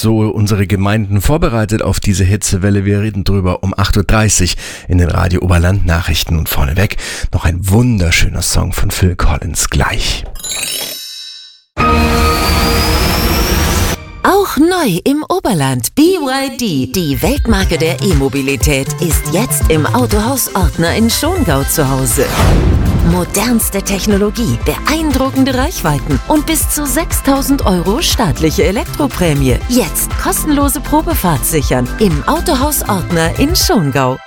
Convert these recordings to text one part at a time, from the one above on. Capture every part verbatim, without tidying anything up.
so unsere Gemeinden vorbereitet auf diese Hitzewelle. Wir reden drüber um acht Uhr dreißig in den Radio Oberland Nachrichten. Und vorneweg noch ein wunderschöner Song von Phil Collins gleich. Auch neu im Oberland. B Y D, die Weltmarke der E-Mobilität, ist jetzt im Autohaus Ortner in Schongau zu Hause. Modernste Technologie, beeindruckende Reichweiten und bis zu sechstausend Euro staatliche Elektroprämie. Jetzt kostenlose Probefahrt sichern im Autohaus Ortner in Schongau.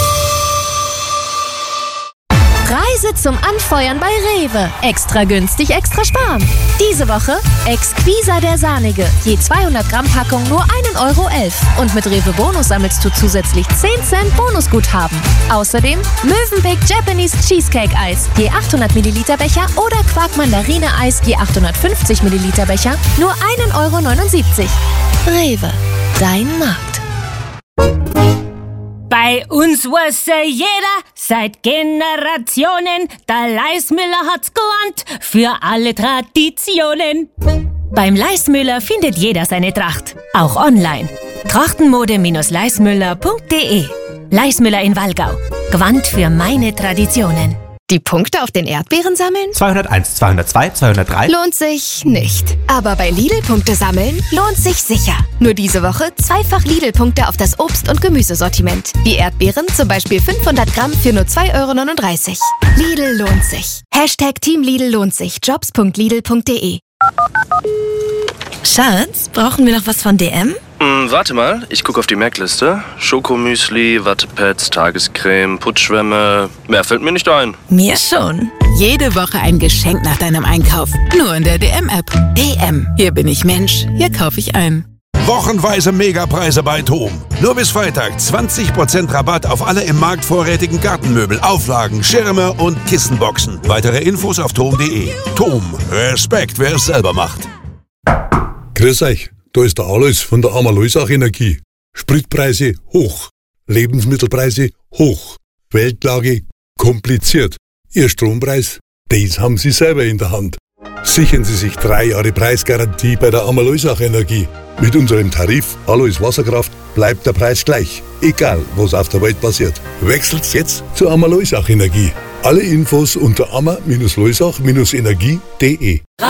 Preise zum Anfeuern bei Rewe. Extra günstig, extra sparen. Diese Woche Exquisa der Sahnige. Je zweihundert Gramm Packung nur ein Euro elf. Und mit Rewe Bonus sammelst du zusätzlich zehn Cent Bonusguthaben. Außerdem Mövenpick Japanese Cheesecake Eis. Je achthundert Milliliter Becher oder Quark Mandarine Eis. Je achthundertfünfzig Milliliter Becher. Nur ein Euro neunundsiebzig. Rewe. Dein Markt. Bei uns wusste jeder seit Generationen, der Leismüller hat's gelernt für alle Traditionen. Beim Leismüller findet jeder seine Tracht, auch online. Trachtenmode Leismüller punkt de. Leismüller in Wallgau. Gewandt für meine Traditionen. Die Punkte auf den Erdbeeren sammeln? zweihunderteins, zweihundertzwei, zweihundertdrei. Lohnt sich nicht. Aber bei Lidl Punkte sammeln lohnt sich sicher. Nur diese Woche zweifach Lidl-Punkte auf das Obst- und Gemüsesortiment. Die Erdbeeren, zum Beispiel fünfhundert Gramm für nur zwei Euro neununddreißig. Lidl lohnt sich. Hashtag Team Lidl lohnt sich. jobs punkt lidl punkt de. Schatz, brauchen wir noch was von D M? Hm, warte mal, ich gucke auf die Merkliste. Schokomüsli, Wattepads, Tagescreme, Putzschwämme. Mehr fällt mir nicht ein. Mir schon. Jede Woche ein Geschenk nach deinem Einkauf. Nur in der D M-App. D M. Hier bin ich Mensch. Hier kaufe ich ein. Wochenweise Megapreise bei TOM. Nur bis Freitag zwanzig Prozent Rabatt auf alle im Markt vorrätigen Gartenmöbel, Auflagen, Schirme und Kissenboxen. Weitere Infos auf tom punkt de. TOM. Respekt, wer es selber macht. Grüß euch, da ist der Alois von der Amaloisach Energie. Spritpreise hoch, Lebensmittelpreise hoch, Weltlage kompliziert. Ihr Strompreis, das haben Sie selber in der Hand. Sichern Sie sich drei Jahre Preisgarantie bei der Amaloisach Energie. Mit unserem Tarif Alois Wasserkraft bleibt der Preis gleich, egal was auf der Welt passiert. Wechselt jetzt zur Amaloisach Energie. Alle Infos unter amma Bindestrich loisach Bindestrich energie punkt de.